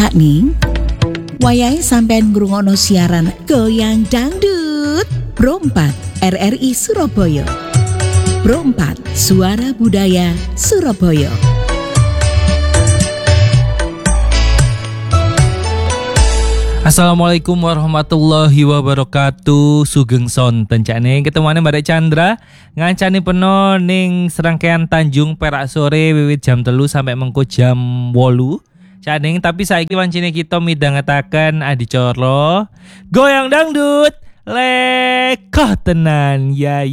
Cakning, wayahe sampean ngrungokno siaran Goyang Dangdut Pro 4 RRI Surabaya. Pro 4 Suara Budaya Surabaya. Assalamualaikum warahmatullahi wabarakatuh. Sugeng sonten cakne ketemuane Mbak Chandra ngancani peno ning serangkaian Tanjung Perak sore wiwit jam 3 sampai mengko jam 8. Cakne tapi saiki wancine kita midhangetaken adicara Goyang Dangdut Lekoh tenan ya.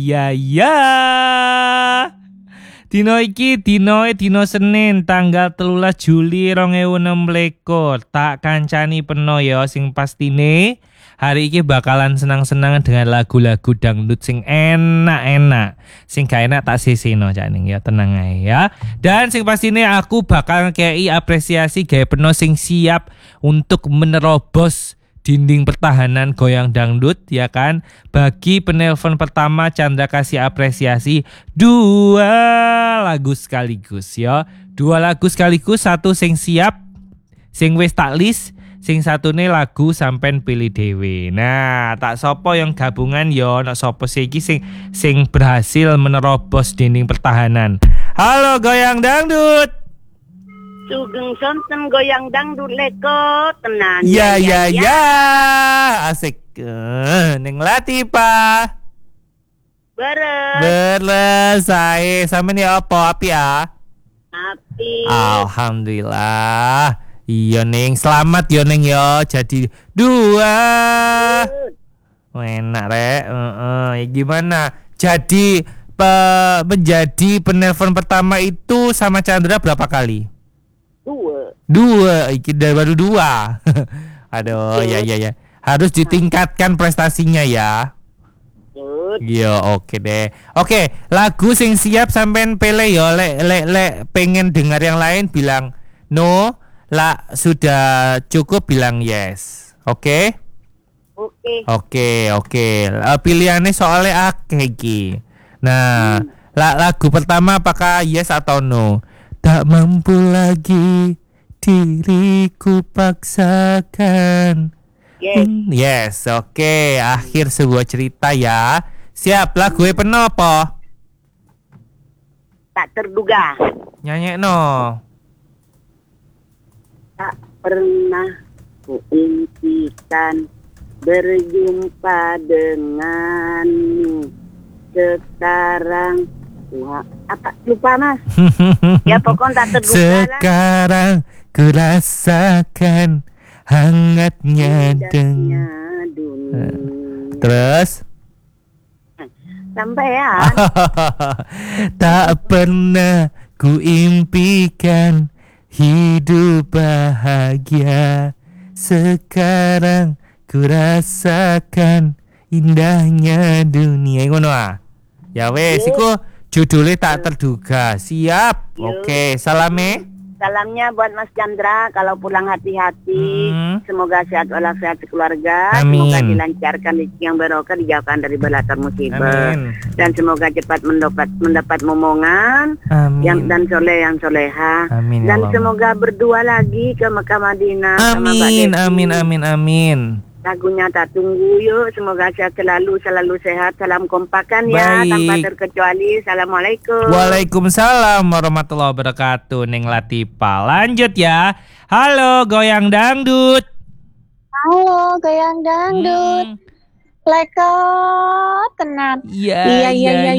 Dino iki dino Senin tanggal 13 Juli 2026. Tak kancani peno ya sing pastine hari iki bakalan senang-senang dengan lagu-lagu dangdut sing enak-enak. Sing gak enak tak sisino cakning ya, tenang ae ya. Dan sing pastine aku bakal kei apresiasi gawe peno sing siap untuk menerobos dinding pertahanan Goyang Dangdut ya kan. Bagi penelpon pertama Chandra kasih apresiasi 2 lagu sekaligus ya. 2 lagu sekaligus, satu sing siap, sing wis tak list, sing satune lagu sampean pilih dhewe. Nah, tak sopo yang gabungan yo, nak sopo iki sing berhasil menerobos dinding pertahanan. Halo Goyang Dangdut. Sugeng sonten Goyang Dangdut leko tenan. Ya. Asik. Ning Latifah. Beres sae. Sampeyan ya apa api ya? Api. Alhamdulillah. Iya Ning, selamat yo Ning yo. Jadi 2. Enak rek. Gimana? Jadi menjadi penelpon pertama itu sama Chandra berapa kali? 2. Iki baru 2. Aduh, ya. Harus ditingkatkan prestasinya ya. Yo, oke deh. Oke, lagu sing siap sampean pele yo. Lek pengen dengar yang lain bilang no, lah sudah cukup bilang yes. Oke? Oke. Pilihannya soalnya akeh iki. Nah, lagu pertama apakah yes atau no? Tak mampu lagi diriku paksakan. Yes, oke. Akhir sebuah cerita ya. Siap, lagu penopo? Tak terduga. Nyanyi no. Tak pernah kuimpikan berjumpa denganmu. Sekarang apa lupa mas? Ya pokoknya tak terduga lah. Sekarang ku rasakan hangatnya dunia. Terus sampean. Tak pernah ku impikan hidup bahagia. Sekarang ku rasakan indahnya dunia. Ngono ah. Ya wes iku judulnya tak terduga. Siap. Oke, Salamnya buat Mas Chandra. Kalau pulang hati-hati. Semoga sehat walafiat keluarga. Amin. Semoga dilancarkan rezeki yang barokah, dijauhkan dari bala musibah. Dan semoga cepat mendapat momongan. Dan yang soleha. Amin, dan ya semoga berdua lagi ke Mekah Madinah. Amin. Lagunya tak tunggu yuk. Semoga sehat selalu sehat. Salam kompakan ya. Baik. Tanpa terkecuali. Assalamualaikum. Waalaikumsalam warahmatullahi wabarakatuh. Ning Latifah. Lanjut ya. Halo Goyang Dangdut. Halo Goyang Dangdut. Leko tenan. Iya.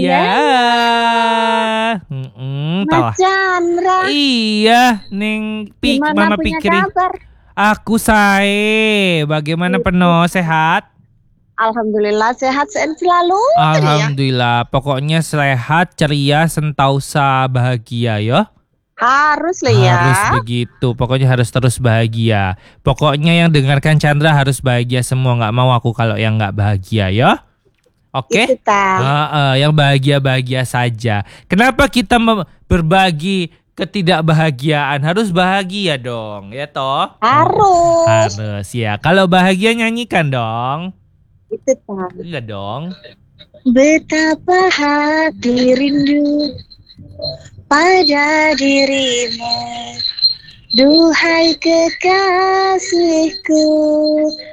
Mas Chandra. Iya, Ning Mama punya pikirin. kabar? Aku sae. Bagaimana peno sehat? Alhamdulillah sehat selalu. Alhamdulillah. Pokoknya sehat, ceria, sentausa, bahagia ya. Harus lah ya. Harus begitu. Pokoknya harus terus bahagia. Pokoknya yang dengarkan Chandra harus bahagia semua. Nggak mau aku kalau yang nggak bahagia ya. Oke? Yang bahagia-bahagia saja. Kenapa kita berbagi ketidakbahagiaan? Harus bahagia dong, ya toh? Harus ya. Kalau bahagia nyanyikan dong. Itu tak. Iya dong. Betapa hati rindu pada dirimu. Duhai kekasihku,